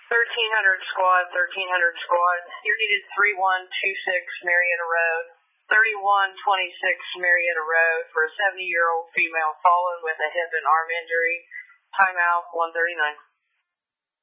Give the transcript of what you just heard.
1300 squad, 1300 squad. You're needed 3126 Marietta Road, 3126 Marietta Road for a 70-year-old female fallen with a hip and arm injury. Timeout 139.